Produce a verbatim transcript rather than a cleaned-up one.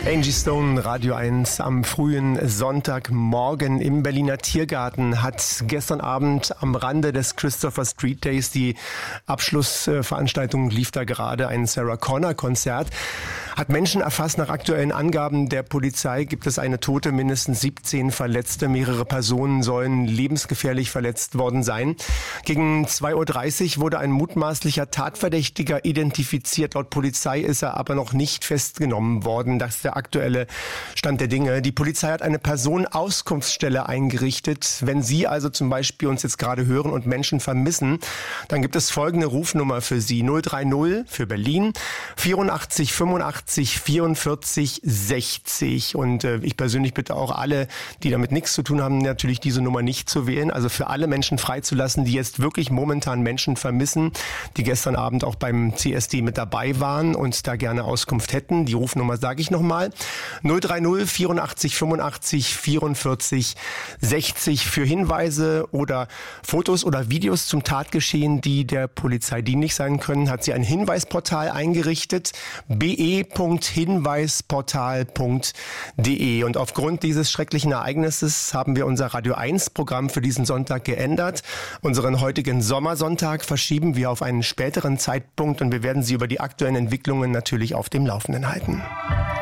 Angie Stone, Radio eins am frühen Sonntagmorgen im Berliner Tiergarten hat gestern Abend am Rande des Christopher Street Days, die Abschlussveranstaltung lief da gerade, ein Sarah Connor Konzert, hat Menschen erfasst. Nach aktuellen Angaben der Polizei gibt es eine Tote, mindestens siebzehn Verletzte. Mehrere Personen sollen lebensgefährlich verletzt worden sein. Gegen zwei Uhr dreißig wurde ein mutmaßlicher Tatverdächtiger identifiziert. Laut Polizei ist er aber noch nicht festgenommen worden. Das ist der aktuelle Stand der Dinge. Die Polizei hat eine Personenauskunftsstelle eingerichtet. Wenn Sie also zum Beispiel uns jetzt gerade hören und Menschen vermissen, dann gibt es folgende Rufnummer für Sie. null drei null für Berlin, vierundachtzig fünfundachtzig vierundvierzig sechzig. Und äh, ich persönlich bitte auch alle, die damit nichts zu tun haben, natürlich diese Nummer nicht zu wählen. Also für alle Menschen freizulassen, die jetzt wirklich momentan Menschen vermissen, die gestern Abend auch beim C S D mit dabei waren und da gerne Auskunft hätten. Die Rufnummer sage ich nochmal. null drei null vierundachtzig fünfundachtzig vierundvierzig sechzig für Hinweise oder Fotos oder Videos zum Tatgeschehen, die der Polizei dienlich sein können, hat sie ein Hinweisportal eingerichtet, b e punkt hinweisportal punkt d e. Und aufgrund dieses schrecklichen Ereignisses haben wir unser Radio eins Programm für diesen Sonntag geändert. Unseren heutigen Sommersonntag verschieben wir auf einen späteren Zeitpunkt und wir werden Sie über die aktuellen Entwicklungen natürlich auf dem Laufenden halten.